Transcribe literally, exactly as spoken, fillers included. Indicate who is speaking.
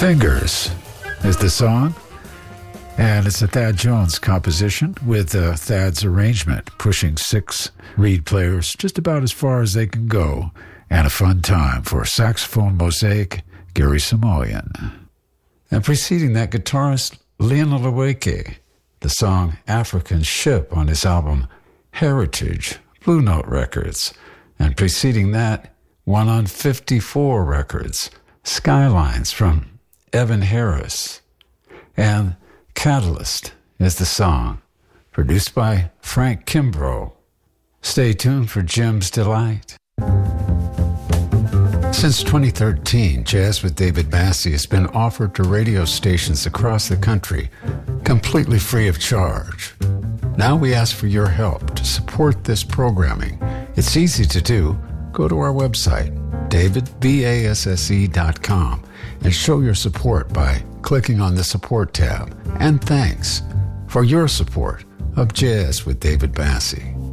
Speaker 1: Fingers is the song, and it's a Thad Jones composition with uh, Thad's arrangement, pushing six reed players just about as far as they can go, and a fun time for saxophone mosaic Gary Samoyan. And preceding that, guitarist Lionel Leweke, the song African Ship on his album Heritage, Blue Note Records. And preceding that, one on fifty-four Records, Skylines from Evan Harris. And Catalyst is the song, produced by Frank Kimbrough. Stay tuned for Jim's Delight. Since twenty thirteen, Jazz with David Massey has been offered to radio stations across the country, completely free of charge. Now we ask for your help to support this programming. It's easy to do. Go to our website, david basse dot com, and show your support by clicking on the support tab. And thanks for your support of Jazz with David Massey.